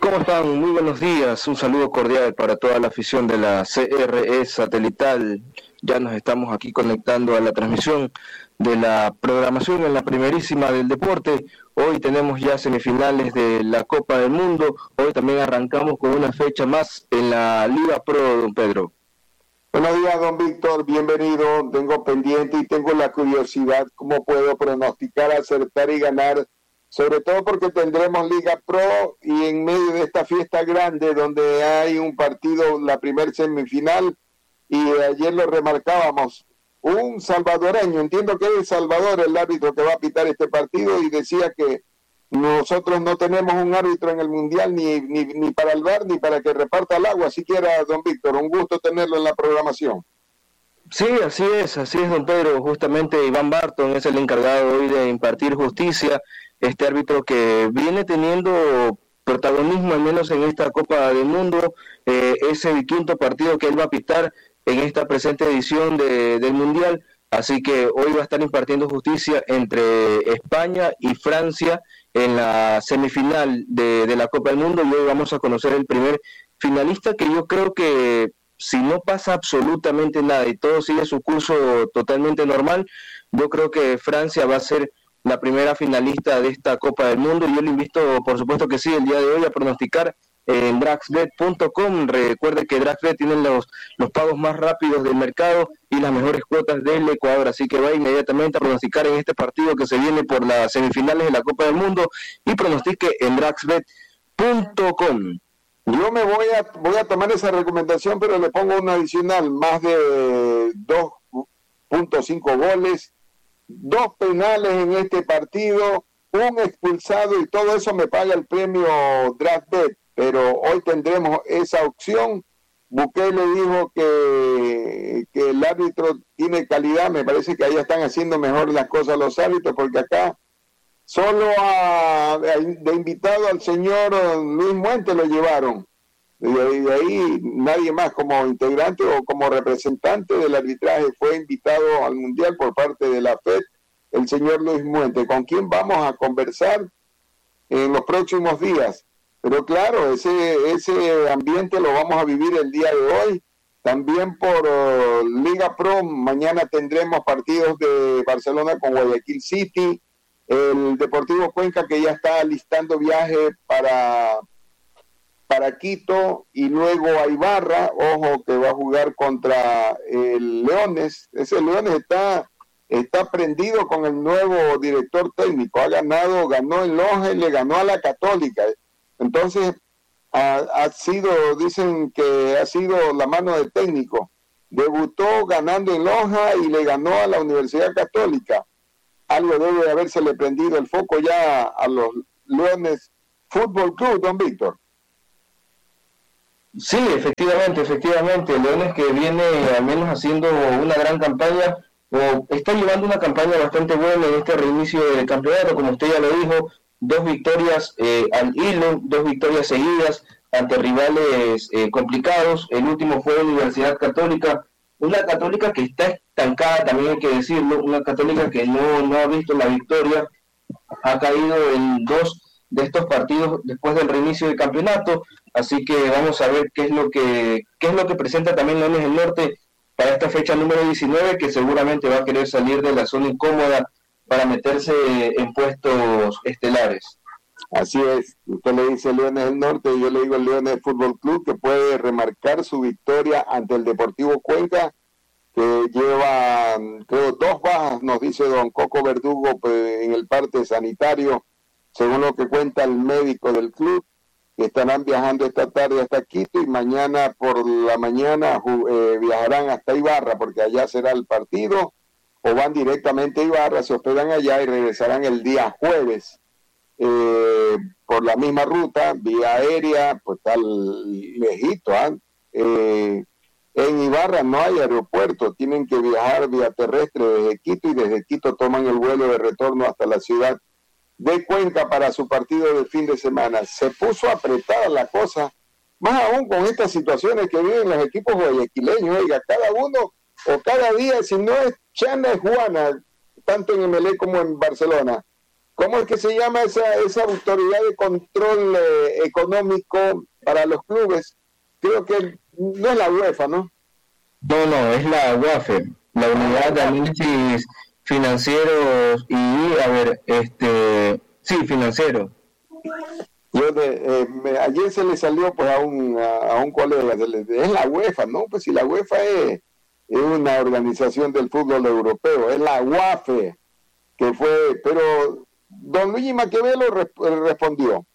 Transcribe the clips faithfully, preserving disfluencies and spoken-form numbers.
¿Cómo están? Muy buenos días. Un saludo cordial para toda la afición de la C R E Satelital. Ya nos estamos aquí conectando a la transmisión de la programación en la primerísima del deporte. Hoy tenemos ya semifinales de la Copa del Mundo. Hoy también arrancamos con una fecha más en la Liga Pro, don Pedro. Buenos días, don Víctor. Bienvenido. Tengo pendiente y tengo la curiosidad cómo puedo pronosticar, acertar y ganar, sobre todo porque tendremos Liga Pro y en medio de esta fiesta grande donde hay un partido, la primer semifinal, y ayer lo remarcábamos, un salvadoreño, entiendo que es El Salvador el árbitro que va a pitar este partido, y decía que nosotros no tenemos un árbitro en el Mundial ni, ni, ni para el V A R ni para que reparta el agua. Siquiera, don Víctor, un gusto tenerlo en la programación. Sí, así es, así es, don Pedro. Justamente Iván Barton es el encargado hoy de impartir justicia, este árbitro que viene teniendo protagonismo, al menos en esta Copa del Mundo. Eh, es el quinto partido que él va a pitar en esta presente edición de, del Mundial, así que hoy va a estar impartiendo justicia entre España y Francia en la semifinal de, de la Copa del Mundo, y hoy vamos a conocer el primer finalista, que yo creo que si no pasa absolutamente nada y todo sigue su curso totalmente normal, yo creo que Francia va a ser la primera finalista de esta Copa del Mundo. Y yo le invito, por supuesto que sí, el día de hoy a pronosticar en draxbet punto com. Recuerde que Draxbet tiene los, los pagos más rápidos del mercado y las mejores cuotas del Ecuador, así que va inmediatamente a pronosticar en este partido que se viene por las semifinales de la Copa del Mundo y pronostique en draxbet punto com. Yo me voy a voy a tomar esa recomendación, pero le pongo una adicional, más de dos punto cinco goles, dos penales en este partido, un expulsado, y todo eso me paga el premio Draftbet. Pero hoy tendremos esa opción. Bukele dijo que, que el árbitro tiene calidad. Me parece que allá están haciendo mejor las cosas los árbitros, porque acá solo a, a, de invitado al señor Luis Muente lo llevaron. Y de, de ahí nadie más como integrante o como representante del arbitraje fue invitado al Mundial por parte de la F E D, el señor Luis Muente, con quien vamos a conversar en los próximos días. Pero claro, ese, ese ambiente lo vamos a vivir el día de hoy. También por uh, Liga Pro, mañana tendremos partidos de Barcelona con Guayaquil City, el Deportivo Cuenca, que ya está listando viaje para, para Quito, y luego a Ibarra, ojo, que va a jugar contra el Leones. Ese Leones está, está prendido con el nuevo director técnico, ha ganado, ganó en Loja y le ganó a la Católica. Entonces, ha, ha sido, dicen que ha sido la mano del técnico. Debutó ganando en Loja y le ganó a la Universidad Católica. Algo debe de habérsele prendido el foco ya a los Leones Fútbol Club, don Víctor. Sí, efectivamente, efectivamente. Leones que viene al menos haciendo una gran campaña, o está llevando una campaña bastante buena en este reinicio del campeonato, como usted ya lo dijo. Dos victorias eh, al hilo, dos victorias seguidas ante rivales eh, complicados. El último fue Universidad Católica, una Católica que está estancada, también hay que decirlo, una Católica que no, no ha visto la victoria, ha caído en dos de estos partidos después del reinicio del campeonato, así que vamos a ver qué es lo que, qué es lo que presenta también Leones del Norte para esta fecha número diecinueve, que seguramente va a querer salir de la zona incómoda para meterse en puestos estelares. Así es, usted le dice Leones del Norte y yo le digo Leones Fútbol Club, que puede remarcar su victoria ante el Deportivo Cuenca, que lleva, creo, dos bajas, nos dice don Coco Verdugo, pues, en el parte sanitario, según lo que cuenta el médico del club, que estarán viajando esta tarde hasta Quito y mañana por la mañana eh, viajarán hasta Ibarra, porque allá será el partido, o van directamente a Ibarra, se hospedan allá y regresarán el día jueves eh, por la misma ruta, vía aérea, pues tal lejito. ¿eh? Eh, en Ibarra no hay aeropuerto, tienen que viajar vía terrestre desde Quito y desde Quito toman el vuelo de retorno hasta la ciudad de Cuenca para su partido de fin de semana. Se puso apretada la cosa, más aún con estas situaciones que viven los equipos guayaquileños. Oiga, cada uno o cada día, si no es Chana, es Juana, tanto en M L E como en Barcelona. ¿cómo es que se llama esa, esa autoridad de control eh, económico para los clubes? Creo que no es la UEFA, ¿no? No, no, es la U A F E, la Unidad de Análisis Financieros y, a ver, este, sí, financiero. Yo de, eh, me, ayer se le salió pues a un, a, a un colega, le, es la UEFA, ¿no? Pues si la UEFA es, es una organización del fútbol europeo, es la U A F E, que fue, pero don Luigi Maquiavelo resp- respondió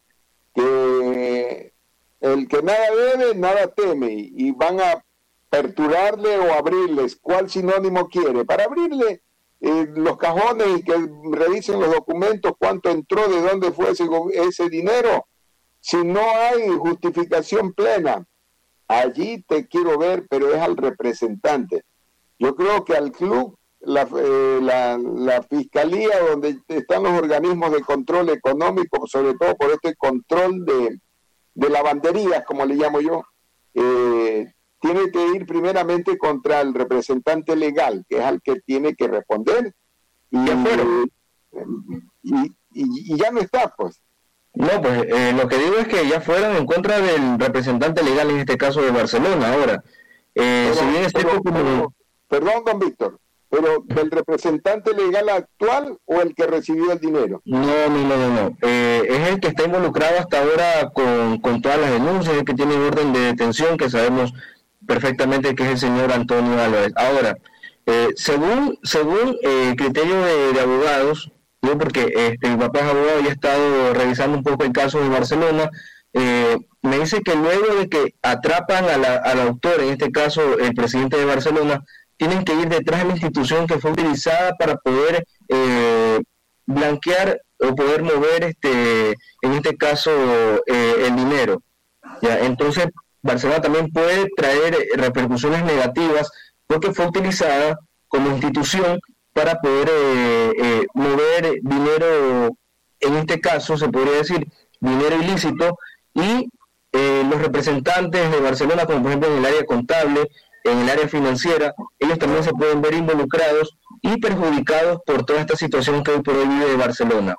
que el que nada debe, nada teme, y van a aperturarle o abrirles, ¿cuál sinónimo quiere? Para abrirle eh, los cajones y que revisen los documentos, cuánto entró, de dónde fue ese, ese dinero. Si no hay justificación plena, allí te quiero ver, pero es al representante. Yo creo que al club, la, eh, la, la fiscalía, donde están los organismos de control económico, sobre todo por este control de, de lavanderías, como le llamo yo, eh, tiene que ir primeramente contra el representante legal, que es al que tiene que responder, y, ya fueron. y, y, y ya no está, pues. No, pues eh, lo que digo es que ya fueron en contra del representante legal, en este caso de Barcelona. Ahora, eh, pero, si bien es cierto pero, como... pero, perdón, don Víctor, pero ¿del representante legal actual o el que recibió el dinero? No, no, no, no, no. Eh, es el que está involucrado hasta ahora con, con todas las denuncias, el que tiene orden de detención, que sabemos perfectamente que es el señor Antonio Álvarez. Ahora, eh, según según el eh, criterio de, de abogados, yo porque este, mi papá es abogado y he estado revisando un poco el caso de Barcelona, eh, me dice que luego de que atrapan a la, al autor, en este caso el presidente de Barcelona, tienen que ir detrás de la institución que fue utilizada para poder eh, blanquear o poder mover, este en este caso, eh, el dinero. ¿Ya? Entonces, Barcelona también puede traer repercusiones negativas porque fue utilizada como institución para poder eh, eh, mover dinero, en este caso se podría decir dinero ilícito, y eh, los representantes de Barcelona, como por ejemplo en el área contable, en el área financiera, ellos también se pueden ver involucrados y perjudicados por toda esta situación que hoy por hoy vive Barcelona.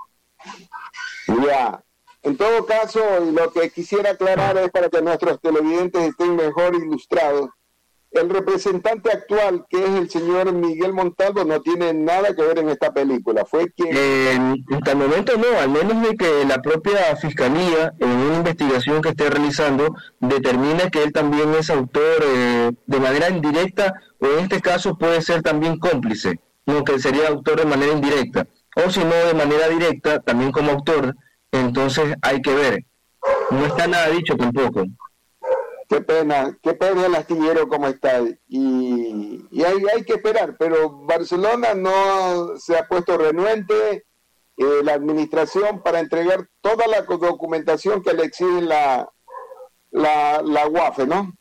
Ya. En todo caso, lo que quisiera aclarar es para que nuestros televidentes estén mejor ilustrados. El representante actual, que es el señor Miguel Montalvo, no tiene nada que ver en esta película. Fue quien... Eh, hasta el momento no, al menos de que la propia Fiscalía, en una investigación que esté realizando, determine que él también es autor eh, de manera indirecta, o en este caso puede ser también cómplice, no, que sería autor de manera indirecta, o si no de manera directa, también como autor. Entonces hay que ver, no está nada dicho tampoco. Qué pena, qué pena el astillero como está, y, y hay, hay que esperar, pero Barcelona no se ha puesto renuente, eh, la administración, para entregar toda la documentación que le exige la, la, la U A F E, ¿no?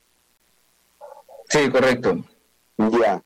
Sí, correcto. Ya.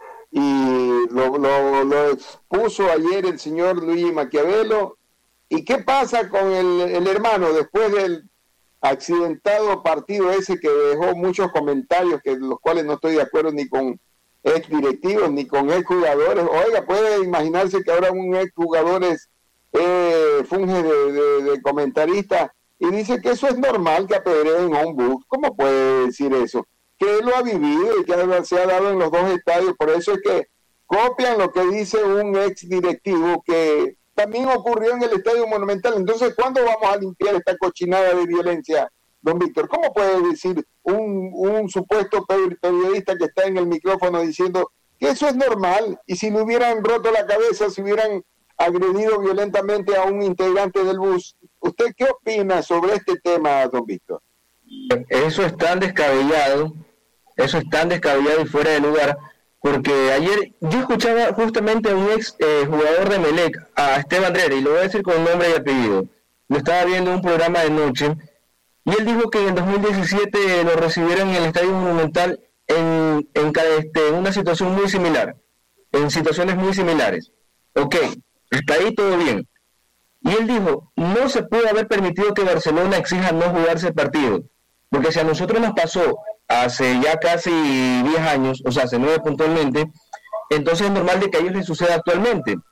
Y lo, lo, lo expuso ayer el señor Luigi Maquiavelo. ¿Y qué pasa con el, el hermano después del accidentado partido ese que dejó muchos comentarios, que los cuales no estoy de acuerdo ni con ex directivos ni con ex jugadores? Oiga, puede imaginarse que ahora un ex jugador es, eh, funge de, de, de comentarista y dice que eso es normal, que apedreen a un bus. ¿Cómo puede decir eso? Que él lo ha vivido y que se ha dado en los dos estadios. Por eso es que copian lo que dice un ex directivo que también ocurrió en el Estadio Monumental. Entonces, ¿cuándo vamos a limpiar esta cochinada de violencia, don Víctor? ¿Cómo puede decir un, un supuesto periodista que está en el micrófono diciendo que eso es normal, y si le hubieran roto la cabeza, si hubieran agredido violentamente a un integrante del bus? ¿Usted qué opina sobre este tema, don Víctor? Eso es tan descabellado, eso es tan descabellado y fuera de lugar, porque ayer yo escuchaba justamente a un ex eh, jugador de Melec, a Esteban Drera, y lo voy a decir con nombre y apellido. Lo estaba viendo en un programa de noche, y él dijo que en dos mil diecisiete lo recibieron en el Estadio Monumental en, en, este, en una situación muy similar, en situaciones muy similares. Ok, hasta ahí todo bien. Y él dijo, no se puede haber permitido que Barcelona exija no jugarse el partido, porque si a nosotros nos pasó hace ya casi diez años, o sea, hace nueve puntualmente, entonces es normal de que a ellos les suceda actualmente.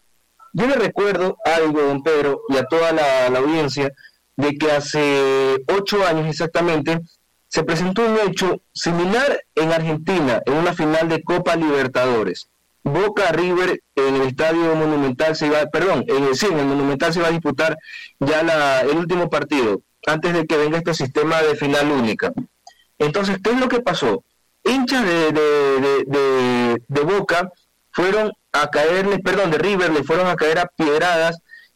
Yo le recuerdo algo, don Pedro, y a toda la, la audiencia, de que hace ocho años exactamente se presentó un hecho similar en Argentina, en una final de Copa Libertadores. Boca River en el Estadio Monumental se iba, perdón, en el, sí, en el Monumental se iba a disputar ya la, el último partido, antes de que venga este sistema de final única. Entonces, ¿qué es lo que pasó? Hinchas de, de, de, de, de Boca fueron a caerle, perdón, de River le fueron a caer a piedradas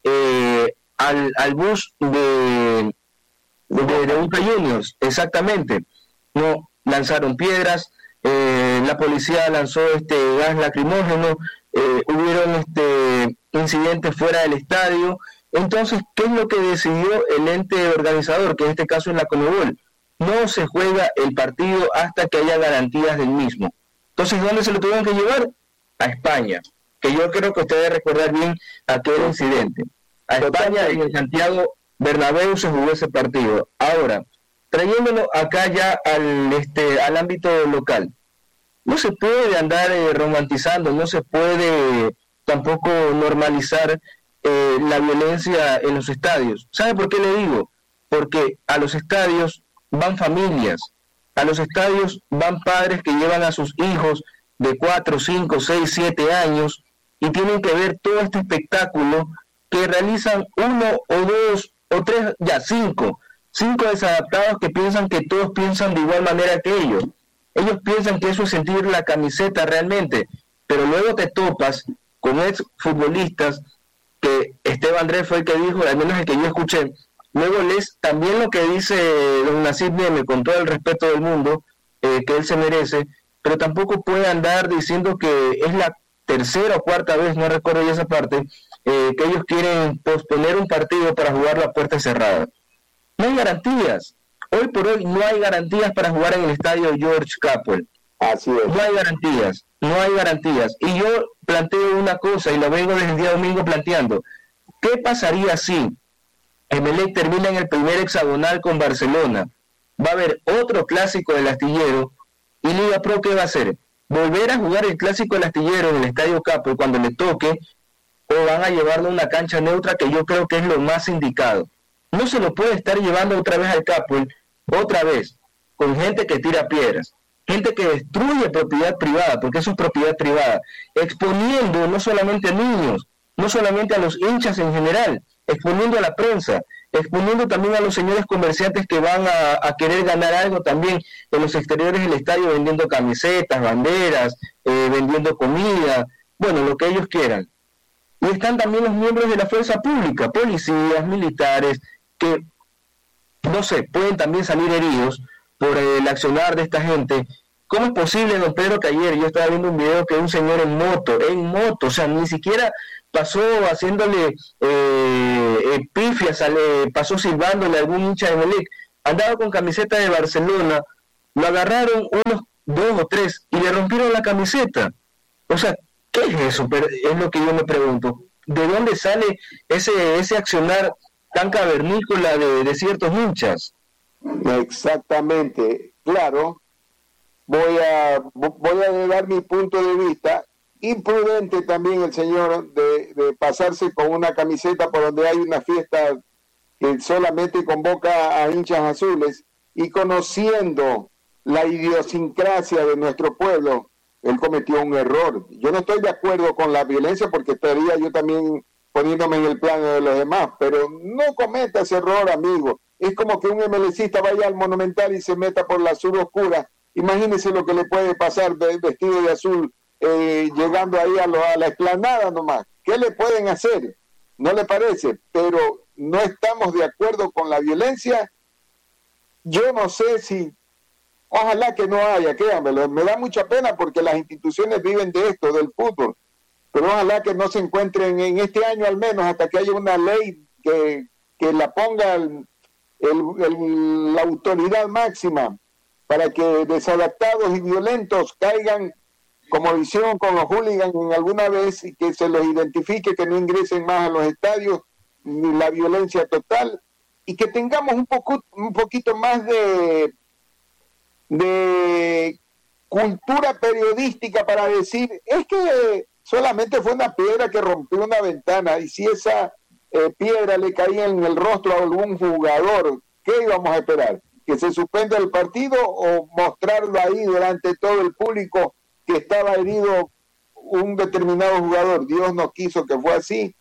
eh, al, al bus de, de, de Boca Juniors, exactamente. No, lanzaron piedras, eh, la policía lanzó este gas lacrimógeno, eh, hubieron este incidentes fuera del estadio. Entonces, ¿qué es lo que decidió el ente organizador, que en este caso es la Conmebol? No se juega el partido hasta que haya garantías del mismo. Entonces, ¿dónde se lo tuvieron que llevar? A España, que yo creo que usted debe recordar bien aquel incidente. A España, en el Santiago Bernabéu se jugó ese partido. Ahora, trayéndolo acá ya al este al ámbito local, no se puede andar eh, romantizando, no se puede tampoco normalizar eh, la violencia en los estadios. ¿Sabe por qué le digo? Porque a los estadios van familias, a los estadios van padres que llevan a sus hijos de cuatro, cinco, seis, siete años y tienen que ver todo este espectáculo que realizan uno o dos o tres, ya cinco, cinco desadaptados que piensan que todos piensan de igual manera que ellos. Ellos piensan que eso es sentir la camiseta realmente, pero luego te topas con ex futbolistas, que Esteban Andrés fue el que dijo, al menos el que yo escuché. Luego lees también lo que dice don Nasib Nieme, con todo el respeto del mundo eh, que él se merece, pero tampoco puede andar diciendo que es la tercera o cuarta vez, no recuerdo ya esa parte, eh, que ellos quieren posponer un partido para jugar la puerta cerrada. No hay garantías. Hoy por hoy no hay garantías para jugar en el estadio George Capwell. Así es. No hay garantías, no hay garantías. Y yo planteo una cosa, y lo vengo desde el día domingo planteando. ¿Qué pasaría si Emelec termina en el primer hexagonal con Barcelona? Va a haber otro clásico del Astillero, y Liga Pro, ¿qué va a hacer? ¿Volver a jugar el clásico del Astillero en el estadio Capwell cuando le toque, o van a llevarlo a una cancha neutra, que yo creo que es lo más indicado? No se lo puede estar llevando otra vez al Capwell, otra vez, con gente que tira piedras, gente que destruye propiedad privada, porque eso es propiedad privada, exponiendo no solamente a niños, no solamente a los hinchas en general, exponiendo a la prensa, exponiendo también a los señores comerciantes que van a, a querer ganar algo también en los exteriores del estadio, vendiendo camisetas, banderas, eh, vendiendo comida, bueno, lo que ellos quieran. Y están también los miembros de la fuerza pública, policías, militares, que, no sé, pueden también salir heridos por el accionar de esta gente. ¿Cómo es posible, don Pedro, que ayer yo estaba viendo un video que un señor en moto, en moto, o sea, ni siquiera pasó haciéndole eh, pifias, sale, pasó silbándole a algún hincha de Emelec, andaba con camiseta de Barcelona, lo agarraron unos dos o tres y le rompieron la camiseta? O sea, ¿qué es eso? Pero es lo que yo me pregunto. ¿De dónde sale ese ese accionar tan cavernícola de, de ciertos hinchas? Exactamente, claro. Voy a voy a dar mi punto de vista. Imprudente también el señor de, de pasarse con una camiseta por donde hay una fiesta que solamente convoca a hinchas azules, y conociendo la idiosincrasia de nuestro pueblo, él cometió un error. Yo no estoy de acuerdo con la violencia, porque estaría yo también poniéndome en el plano de los demás, pero no cometa ese error, amigo. Es como que un emelecista vaya al Monumental y se meta por la azul oscura. Imagínese lo que le puede pasar de, vestido de azul, eh, llegando ahí a, lo, a la explanada nomás. ¿Qué le pueden hacer? ¿No le parece? Pero no estamos de acuerdo con la violencia. Yo no sé si... Ojalá que no haya, créanmelo, me da mucha pena porque las instituciones viven de esto, del fútbol, pero ojalá que no se encuentren en este año al menos, hasta que haya una ley que, que la ponga el, el, el, la autoridad máxima, para que desadaptados y violentos caigan, como hicieron con los hooligans en alguna vez, y que se los identifique, que no ingresen más a los estadios, ni la violencia total, y que tengamos un poco, un poquito más de... de cultura periodística para decir, es que solamente fue una piedra que rompió una ventana, y si esa eh, piedra le caía en el rostro a algún jugador, ¿qué íbamos a esperar? ¿Que se suspenda el partido o mostrarlo ahí delante de todo el público que estaba herido un determinado jugador? Dios no quiso que fue así,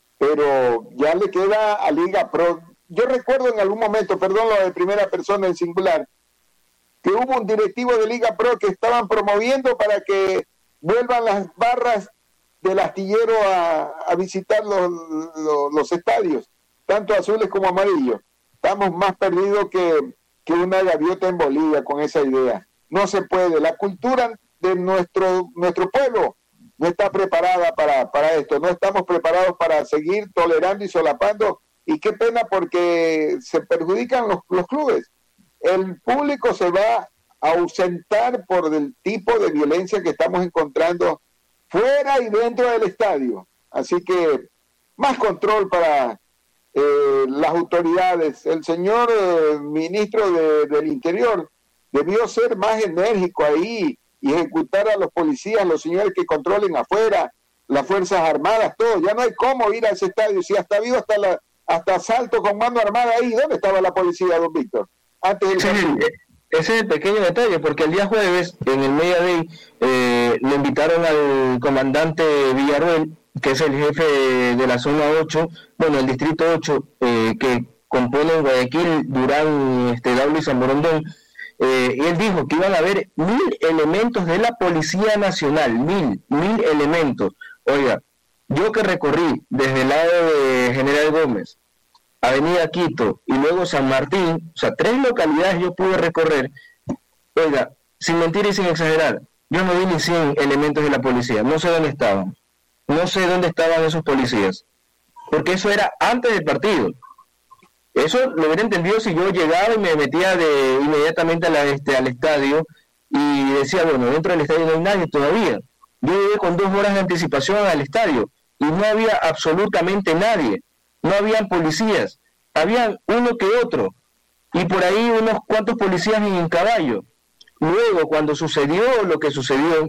pero ya le queda a Liga Pro. Yo recuerdo en algún momento, perdón lo de primera persona en singular, que hubo un directivo de Liga Pro que estaban promoviendo para que vuelvan las barras del astillero a, a visitar los, los, los estadios, tanto azules como amarillos. Estamos más perdidos que, que una gaviota en Bolivia con esa idea. No se puede. La cultura de nuestro, nuestro pueblo no está preparada para, para esto. No estamos preparados para seguir tolerando y solapando. Y qué pena, porque se perjudican los, los clubes. El público se va a ausentar por el tipo de violencia que estamos encontrando fuera y dentro del estadio. Así que más control para eh, las autoridades. El señor eh, ministro de, del Interior debió ser más enérgico ahí y ejecutar a los policías, los señores que controlen afuera, las Fuerzas Armadas, todo. Ya no hay cómo ir a ese estadio. Si hasta habido hasta, la, hasta asalto con mano armada ahí, ¿dónde estaba la policía, don Víctor? Antes del sí, ese es el pequeño detalle, porque el día jueves, en el Media Day, eh, le invitaron al comandante Villarroel, que es el jefe de la zona ocho, bueno, el distrito ocho, eh, que compone Guayaquil, Durán, este, Daula y San Borondón, eh, y él dijo que iban a haber mil elementos de la Policía Nacional, mil, mil elementos. Oiga, yo que recorrí desde el lado de General Gómez, Avenida Quito y luego San Martín, o sea, tres localidades yo pude recorrer. Oiga, sin mentir y sin exagerar, yo no vi ni cien elementos de la policía, no sé dónde estaban, no sé dónde estaban esos policías, porque eso era antes del partido. Eso lo hubiera entendido si yo llegaba y me metía de inmediatamente a la, este, al estadio y decía, bueno, dentro del estadio no hay nadie todavía. Yo llegué con dos horas de anticipación al estadio y no había absolutamente nadie. No habían policías, habían uno que otro, y por ahí unos cuantos policías en caballo. Luego, cuando sucedió lo que sucedió,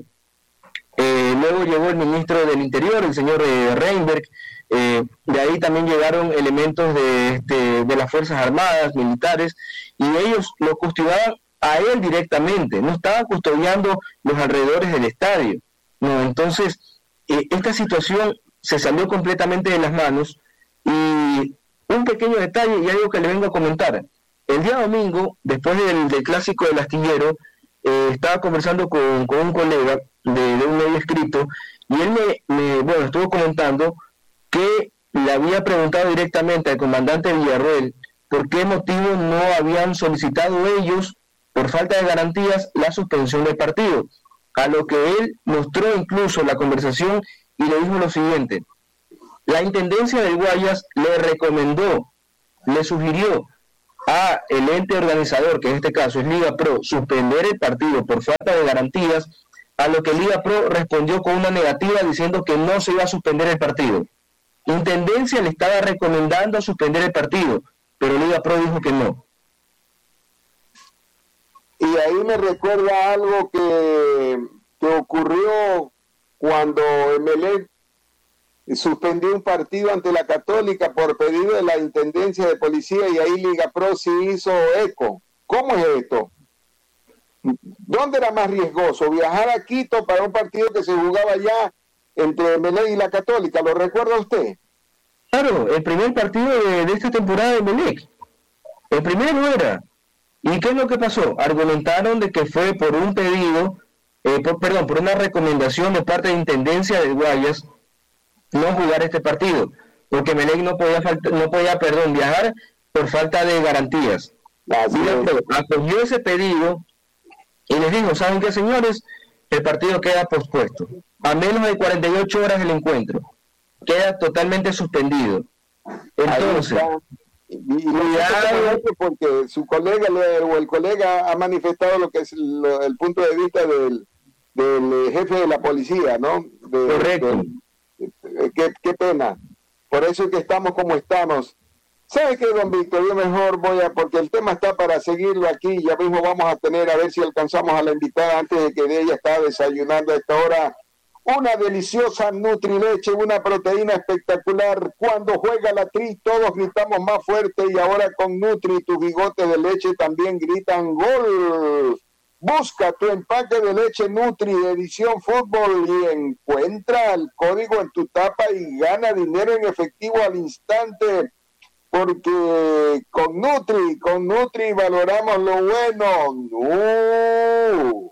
eh, luego llegó el ministro del Interior, el señor eh, Reinberg, eh, de ahí también llegaron elementos de, este, de las Fuerzas Armadas, militares, y ellos lo custodiaban a él directamente, no estaban custodiando los alrededores del estadio. No, entonces, eh, esta situación se salió completamente de las manos. Y un pequeño detalle y algo que le vengo a comentar. El día domingo, después del, del clásico del astillero, eh, estaba conversando con, con un colega de, de un medio escrito, y él me, me, bueno, estuvo comentando que le había preguntado directamente al comandante Villarroel por qué motivo no habían solicitado ellos, por falta de garantías, la suspensión del partido. A lo que él mostró incluso la conversación y le dijo lo siguiente: la Intendencia del Guayas le recomendó, le sugirió a el ente organizador, que en este caso es Liga Pro, suspender el partido por falta de garantías, a lo que Liga Pro respondió con una negativa diciendo que no se iba a suspender el partido. Intendencia le estaba recomendando suspender el partido, pero Liga Pro dijo que no. Y ahí me recuerda algo que, que ocurrió cuando Emelec suspendió un partido ante la Católica por pedido de la Intendencia de Policía, y ahí Liga Pro sí hizo eco. ¿Cómo es esto? ¿Dónde era más riesgoso? ¿Viajar a Quito para un partido que se jugaba allá entre Emelec y la Católica? ¿Lo recuerda usted? Claro, el primer partido de, de esta temporada de Emelec. El primero era. ¿Y qué es lo que pasó? Argumentaron de que fue por un pedido, eh, por, perdón, por una recomendación de parte de Intendencia del Guayas no jugar este partido, porque Emelec no podía, falta, no podía perdón, viajar por falta de garantías. Acogió ese pedido y les dijo, ¿saben qué, señores? El partido queda pospuesto. A menos de cuarenta y ocho horas del encuentro. Queda totalmente suspendido. Entonces, y, y cuidado, porque su colega o el colega ha manifestado lo que es lo, el punto de vista del, del jefe de la policía, ¿no? De, correcto. De, Qué, qué pena, por eso es que estamos como estamos. ¿Sabe qué, don Víctor? Yo mejor voy a, porque el tema está para seguirlo aquí, ya mismo vamos a tener, a ver si alcanzamos a la invitada antes de que ella está desayunando a esta hora, una deliciosa Nutrileche, una proteína espectacular. Cuando juega la Tri, todos gritamos más fuerte y ahora con Nutri, tus bigotes de leche también gritan ¡gol! Busca tu empaque de leche Nutri de edición fútbol y encuentra el código en tu tapa y gana dinero en efectivo al instante. Porque con Nutri, con Nutri valoramos lo bueno. ¡No!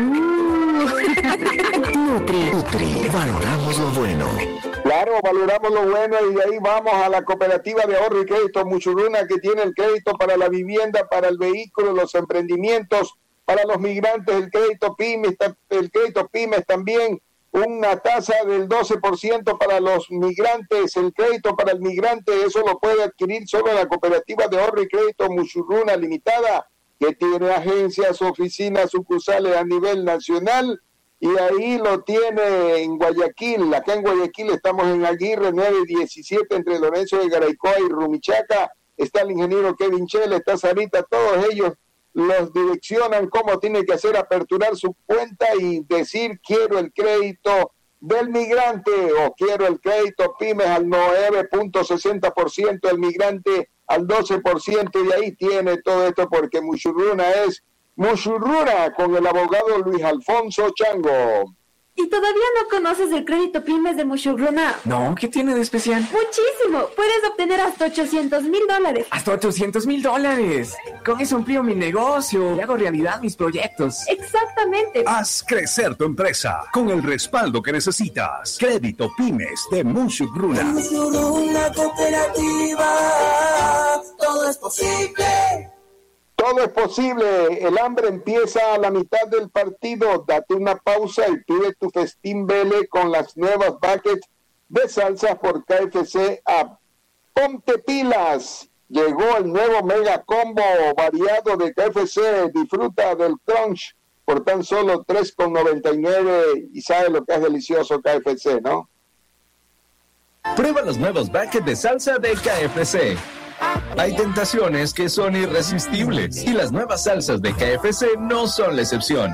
Nutri, Nutri, valoramos lo bueno. Claro, valoramos lo bueno y de ahí vamos a la cooperativa de ahorro y crédito Muchurruna, que tiene el crédito para la vivienda, para el vehículo, los emprendimientos, para los migrantes, el crédito pymes, el crédito pymes también, una tasa del doce por ciento para los migrantes, el crédito para el migrante, eso lo puede adquirir solo en la cooperativa de ahorro y crédito Muchurruna Limitada, que tiene agencias, oficinas, sucursales a nivel nacional, y ahí lo tiene en Guayaquil. Acá en Guayaquil estamos en Aguirre nueve diecisiete entre Lorenzo de Garaycoa y Rumichaca. Está el ingeniero Kevin Chela, está Sarita, todos ellos los direccionan cómo tiene que hacer, aperturar su cuenta y decir quiero el crédito del migrante o quiero el crédito pymes al nueve punto sesenta por ciento, el migrante al doce por ciento, y ahí tiene todo esto porque Muchurruna es Muchurruna con el abogado Luis Alfonso Chango. ¿Y todavía no conoces el crédito pymes de Muchurruna? No, ¿qué tiene de especial? Muchísimo. Puedes obtener hasta ochocientos mil dólares. ¡Hasta ochocientos mil dólares! Con eso amplío mi negocio y hago realidad mis proyectos. Exactamente. Haz crecer tu empresa con el respaldo que necesitas. Crédito Pymes de Muchurruna. Muchurruna Cooperativa. Todo es posible. Todo es posible, el hambre empieza a la mitad del partido, date una pausa y pide tu festín Vele con las nuevas buckets de salsa por K F C a Ponte Pilas. Llegó el nuevo mega combo variado de K F C, disfruta del crunch por tan solo tres con noventa y nueve y sabe lo que es delicioso K F C, ¿no? Prueba los nuevos buckets de salsa de K F C. Hay tentaciones que son irresistibles y las nuevas salsas de K F C no son la excepción.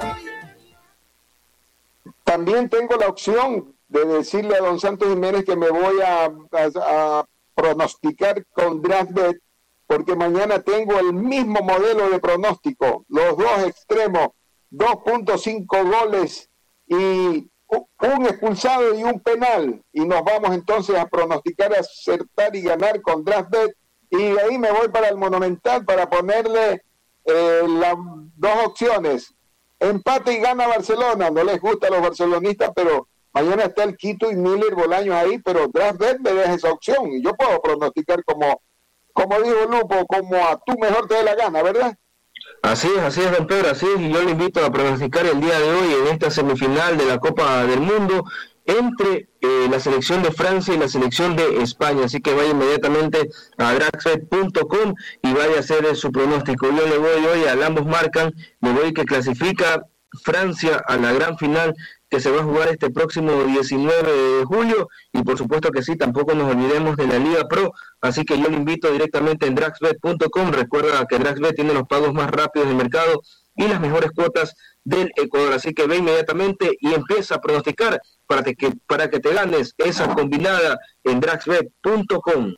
También tengo la opción de decirle a don Santos Jiménez que me voy a, a, a pronosticar con DraftBet, porque mañana tengo el mismo modelo de pronóstico, los dos extremos, dos punto cinco goles y un expulsado y un penal, y nos vamos entonces a pronosticar, acertar y ganar con DraftBet, y de ahí me voy para el Monumental para ponerle eh, las dos opciones, empate y gana Barcelona. No les gusta a los barcelonistas, pero mañana está el Quito y Miller Bolaños ahí, pero DraftBet me deja esa opción, y yo puedo pronosticar como, como dijo Lupo, como a tú mejor te dé la gana, ¿verdad? Así es, así es, don Pedro, así es, y yo le invito a pronosticar el día de hoy en esta semifinal de la Copa del Mundo entre eh, la selección de Francia y la selección de España, así que vaya inmediatamente a draxbet punto com y vaya a hacer eh, su pronóstico. Yo le voy hoy al ambos marcan, le voy que clasifica Francia a la gran final que se va a jugar este próximo diecinueve de julio, y por supuesto que sí, tampoco nos olvidemos de la Liga Pro, así que yo le invito directamente en draxbet punto com. Recuerda que DraxBet tiene los pagos más rápidos del mercado y las mejores cuotas del Ecuador, así que ve inmediatamente y empieza a pronosticar para que, para que te ganes esa combinada en draxbet punto com.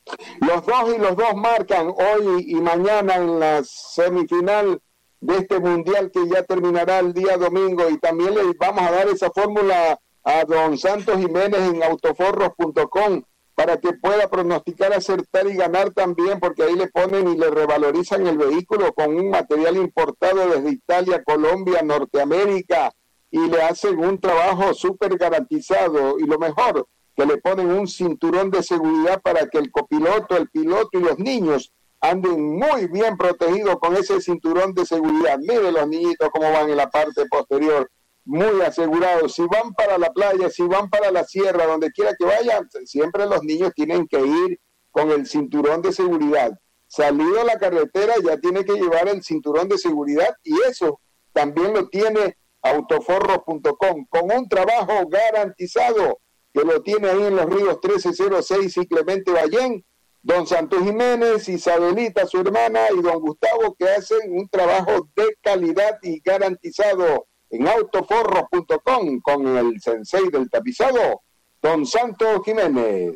Los dos y los dos marcan hoy y mañana en la semifinal de este mundial que ya terminará el día domingo, y también le vamos a dar esa fórmula a don Santos Jiménez en autoforros punto com para que pueda pronosticar, acertar y ganar también, porque ahí le ponen y le revalorizan el vehículo con un material importado desde Italia, Colombia, Norteamérica, y le hacen un trabajo súper garantizado, y lo mejor, que le ponen un cinturón de seguridad para que el copiloto, el piloto y los niños anden muy bien protegidos con ese cinturón de seguridad. Mire los niñitos cómo van en la parte posterior, muy asegurados. Si van para la playa, si van para la sierra, donde quiera que vayan, siempre los niños tienen que ir con el cinturón de seguridad. Salido a la carretera ya tiene que llevar el cinturón de seguridad, y eso también lo tiene autoforros punto com, con un trabajo garantizado que lo tiene ahí en los Ríos trece cero seis y Clemente Ballén, don Santos Jiménez, Isabelita, su hermana, y don Gustavo, que hacen un trabajo de calidad y garantizado. en autoforros punto com con el sensei del tapizado, don Santos Jiménez.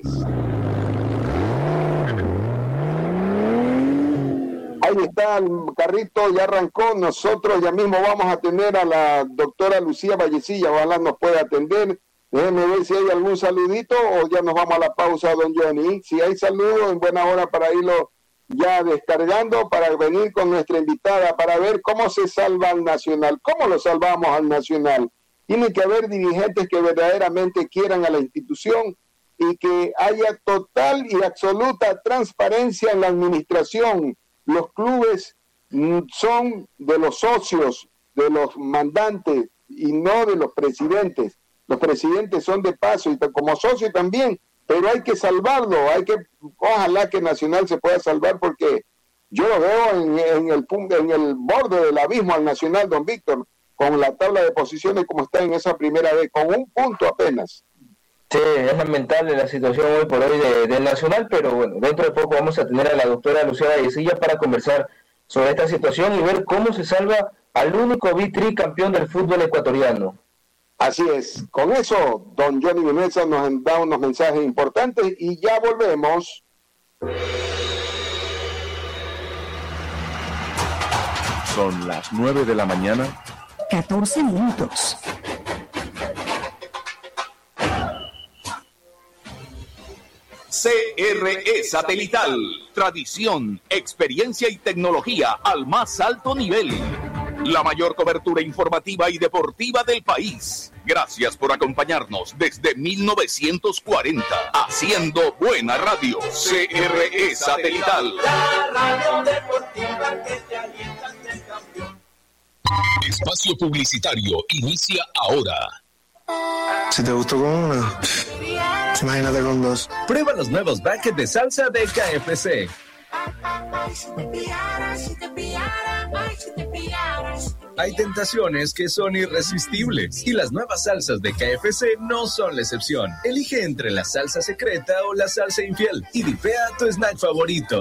Ahí está el carrito, ya arrancó. Nosotros ya mismo vamos a tener a la doctora Lucía Vallecilla, ojalá nos pueda atender. Déjenme ver si hay algún saludito o ya nos vamos a la pausa, don Johnny. Si hay saludos, en buena hora para irlo ya descargando, para venir con nuestra invitada, para ver cómo se salva al Nacional, cómo lo salvamos al Nacional. Tiene que haber dirigentes que verdaderamente quieran a la institución y que haya total y absoluta transparencia en la administración. Los clubes son de los socios, de los mandantes y no de los presidentes. Los presidentes son de paso y como socio también, pero hay que salvarlo, hay que, ojalá que Nacional se pueda salvar porque yo lo veo en, en, el, en el borde del abismo al Nacional, don Víctor, con la tabla de posiciones como está en esa primera vez, con un punto apenas. Sí, es lamentable la situación hoy por hoy de, del Nacional, pero bueno, dentro de poco vamos a tener a la doctora Lucía Vallecilla para conversar sobre esta situación y ver cómo se salva al único bicampeón del fútbol ecuatoriano. Así es. Con eso, don Johnny Mesa nos da unos mensajes importantes y ya volvemos. Son las nueve de la mañana. catorce minutos. C R E Satelital. Tradición, experiencia y tecnología al más alto nivel. La mayor cobertura informativa y deportiva del país. Gracias por acompañarnos desde mil novecientos cuarenta. Haciendo buena radio. C R E Satelital. La radio deportiva que te alienta a ser campeón. Espacio publicitario inicia ahora. Si te gustó con una, imagínate con dos. Prueba los nuevos buckets de salsa de K F C. Hay tentaciones que son irresistibles y las nuevas salsas de K F C no son la excepción. Elige entre la salsa secreta o la salsa infiel y dipea tu snack favorito.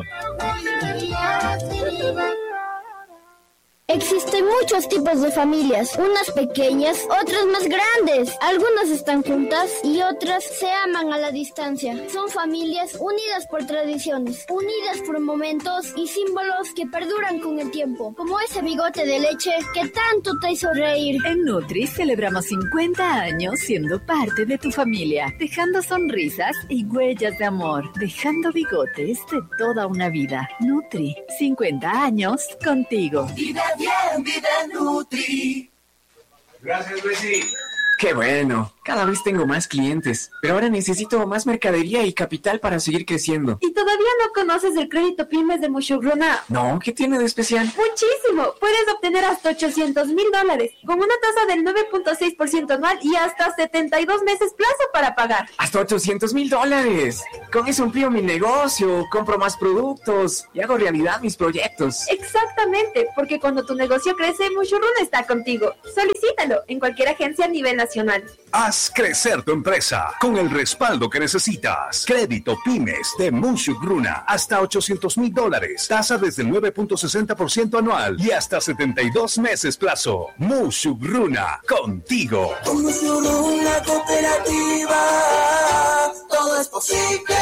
Existen muchos tipos de familias, unas pequeñas, otras más grandes. Algunas están juntas y otras se aman a la distancia. Son familias unidas por tradiciones, unidas por momentos y símbolos que perduran con el tiempo, como ese bigote de leche que tanto te hizo reír. En Nutri celebramos cincuenta años siendo parte de tu familia, dejando sonrisas y huellas de amor, dejando bigotes de toda una vida. Nutri, cincuenta años contigo. Bien, vida Nutri. Gracias, Bessie. Qué bueno. Cada vez tengo más clientes, pero ahora necesito más mercadería y capital para seguir creciendo. ¿Y todavía no conoces el crédito Pymes de Mushugruna? No, ¿qué tiene de especial? Muchísimo. Puedes obtener hasta ochocientos mil dólares con una tasa del nueve punto seis por ciento anual y hasta setenta y dos meses plazo para pagar. Hasta ochocientos mil dólares. Con eso amplío mi negocio, compro más productos y hago realidad mis proyectos. Exactamente, porque cuando tu negocio crece, Mushugruna está contigo. Solicítalo en cualquier agencia a nivel nacional. Haz crecer tu empresa con el respaldo que necesitas. Crédito Pymes de Mushugruna hasta ochocientos mil dólares. Tasa desde el nueve punto sesenta por ciento anual y hasta setenta y dos meses plazo. Mushugruna, contigo. Con Mushugruna Cooperativa, todo es posible.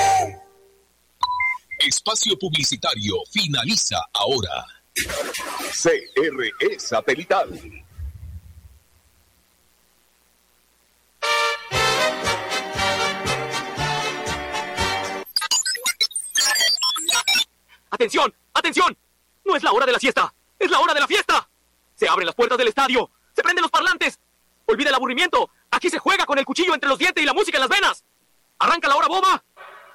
Espacio publicitario finaliza ahora. C R E Satelital. ¡Atención! ¡Atención! No es la hora de la siesta, es la hora de la fiesta. Se abren las puertas del estadio, se prenden los parlantes. Olvida el aburrimiento, aquí se juega con el cuchillo entre los dientes y la música en las venas. Arranca la hora bomba